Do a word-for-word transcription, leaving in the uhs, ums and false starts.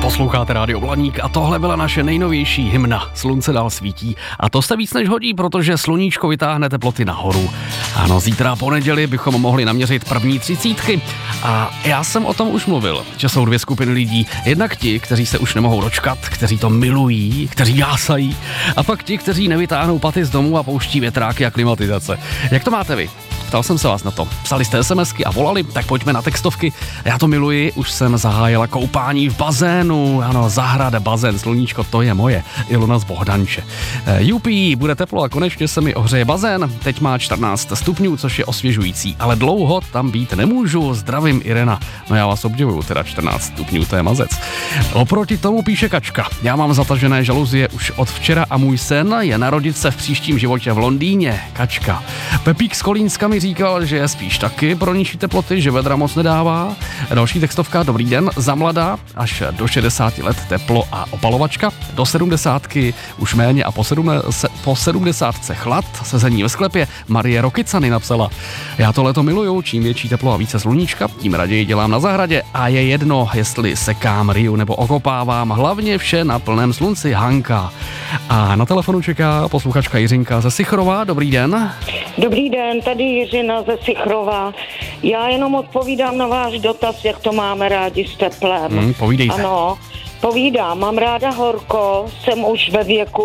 Posloucháte Rádio Blaník a tohle byla naše nejnovější hymna Slunce dál svítí. A to se víc než hodí, protože sluníčko vytáhne teploty nahoru. Ano, zítra po neděli bychom mohli naměřit první třicítky. A já jsem o tom už mluvil, že jsou dvě skupiny lidí. Jednak ti, kteří se už nemohou dočkat, kteří to milují, kteří jásají. A pak ti, kteří nevytáhnou paty z domu a pouští větráky a klimatizace. Jak to máte vy? Ptal jsem se vás na to. Psali jste SMSky a volali, tak pojďme na textovky. Já to miluji, už jsem zahájila koupání v bazénu. Ano, zahrada, bazén, sluníčko, to je moje. Ilona z Bohdanče. E, Jupí, bude teplo a konečně se mi ohřeje bazén. Teď má čtrnáct stupňů, což je osvěžující, ale dlouho tam být nemůžu. Zdravím, Irena. No já vás obdivuju, teda čtrnáct stupňů, to je mazec. Oproti tomu píše Kačka. Já mám zatažené žaluzie už od včera a můj sen je narodit se v příštím životě v Londýně. Kačka. Pepík z Kolínska mi říkal, že je spíš taky pro nižší teploty, že vedra moc nedává. Další textovka, dobrý den, za mladá, až do šedesáti let teplo a opalovačka, do sedmdesátky už méně a po, sedm, se, po sedmdesátce chlad, sezení ve sklepě, Marie Rokicany napsala. Já to leto miluju, čím větší teplo a více sluníčka, tím raději dělám na zahradě a je jedno, jestli sekám, ryju nebo okopávám, hlavně vše na plném slunci, Hanka. A na telefonu čeká posluchačka Jiřinka ze Sichrova, dobrý den. Dobrý den, tady Jiřina ze Sichrova. Já jenom odpovídám na váš dotaz, jak to máme rádi s teplem. Hmm, povídejte. Ano, povídám, mám ráda horko, jsem už ve věku,